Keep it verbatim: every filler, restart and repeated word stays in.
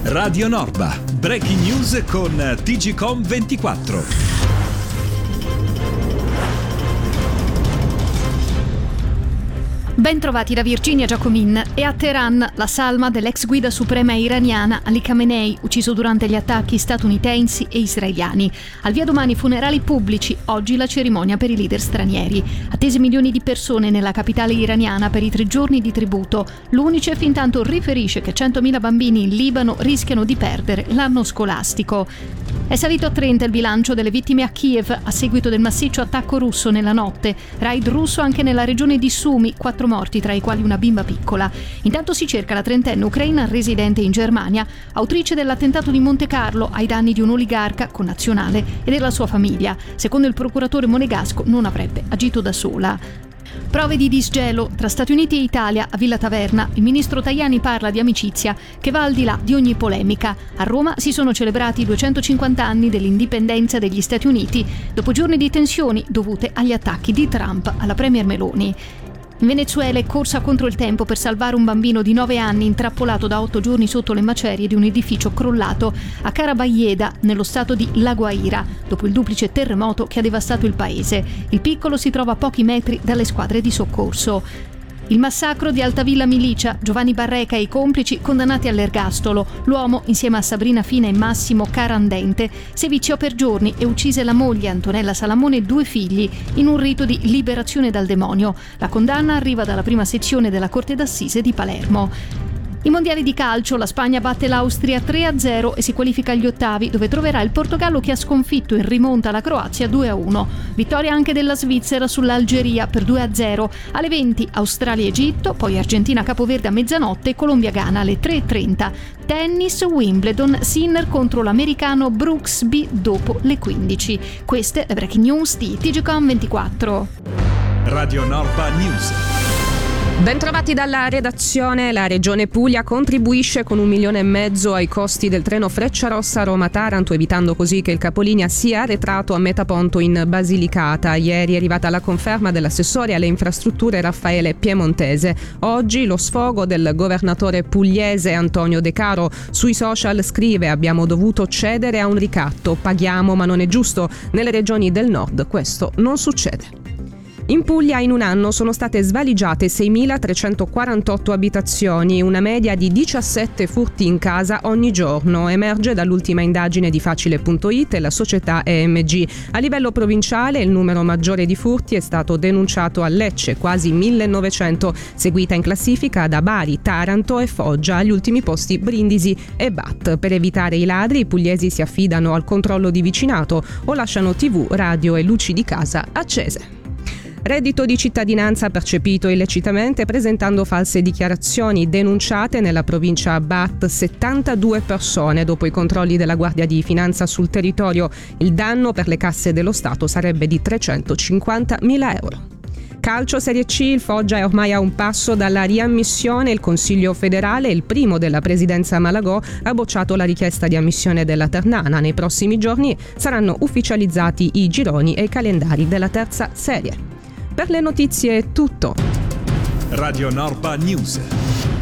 Radio Norba, breaking news con T G Com ventiquattro. Ben trovati da Virginia Giacomin. E a Teheran la salma dell'ex guida suprema iraniana Ali Khamenei, ucciso durante gli attacchi statunitensi e israeliani. Al via domani funerali pubblici, oggi la cerimonia per i leader stranieri. Attesi milioni di persone nella capitale iraniana per i tre giorni di tributo. L'UNICEF intanto riferisce che centomila bambini in Libano rischiano di perdere l'anno scolastico. È salito a trenta il bilancio delle vittime a Kiev a seguito del massiccio attacco russo nella notte. Raid russo anche nella regione di Sumi, quattro morti, tra i quali una bimba piccola. Intanto si cerca la trentenne ucraina residente in Germania, autrice dell'attentato di Monte Carlo ai danni di un oligarca connazionale e della sua famiglia. Secondo il procuratore monegasco non avrebbe agito da sola. Prove di disgelo tra Stati Uniti e Italia a Villa Taverna. Il ministro Tajani parla di amicizia che va al di là di ogni polemica. A Roma si sono celebrati i duecentocinquanta anni dell'indipendenza degli Stati Uniti dopo giorni di tensioni dovute agli attacchi di Trump alla premier Meloni. In Venezuela è corsa contro il tempo per salvare un bambino di nove anni intrappolato da otto giorni sotto le macerie di un edificio crollato a Carabayeda, nello stato di La Guaira, dopo il duplice terremoto che ha devastato il paese. Il piccolo si trova a pochi metri dalle squadre di soccorso. Il massacro di Altavilla Milicia, Giovanni Barreca e i complici condannati all'ergastolo. L'uomo, insieme a Sabrina Fina e Massimo Carandente, seviziò per giorni e uccise la moglie Antonella Salamone e due figli in un rito di liberazione dal demonio. La condanna arriva dalla prima sezione della Corte d'Assise di Palermo. I mondiali di calcio, la Spagna batte l'Austria tre a zero e si qualifica agli ottavi, dove troverà il Portogallo che ha sconfitto in rimonta la Croazia due a uno. Vittoria anche della Svizzera sull'Algeria per due a zero. Alle venti Australia-Egitto, poi Argentina-Capoverde a mezzanotte e Colombia-Ghana alle tre e trenta. Tennis, Wimbledon, Sinner contro l'americano Brooksby dopo le quindici. Queste le breaking news di T G Com ventiquattro. Radio Norba News. Bentrovati dalla redazione. La Regione Puglia contribuisce con un milione e mezzo ai costi del treno Frecciarossa Roma-Taranto, evitando così che il capolinea sia arretrato a Metaponto in Basilicata. Ieri è arrivata la conferma dell'assessore alle infrastrutture Raffaele Piemontese. Oggi lo sfogo del governatore pugliese Antonio De Caro. Sui social scrive: abbiamo dovuto cedere a un ricatto, paghiamo ma non è giusto. Nelle regioni del nord questo non succede. In Puglia in un anno sono state svaligiate seimilatrecentoquarantotto abitazioni, una media di diciassette furti in casa ogni giorno. Emerge dall'ultima indagine di Facile punto it e la società E M G. A livello provinciale il numero maggiore di furti è stato denunciato a Lecce, quasi millenovecento, seguita in classifica da Bari, Taranto e Foggia, agli ultimi posti Brindisi e Bat. Per evitare i ladri i pugliesi si affidano al controllo di vicinato o lasciano tivù, radio e luci di casa accese. Reddito di cittadinanza percepito illecitamente presentando false dichiarazioni, denunciate nella provincia Bat settantadue persone dopo i controlli della Guardia di Finanza sul territorio. Il danno per le casse dello Stato sarebbe di trecentocinquantamila euro. Calcio Serie C, il Foggia è ormai a un passo dalla riammissione. Il Consiglio federale, il primo della presidenza Malagò, ha bocciato la richiesta di ammissione della Ternana. Nei prossimi giorni saranno ufficializzati i gironi e i calendari della terza serie. Per le notizie è tutto. Radio Norba News.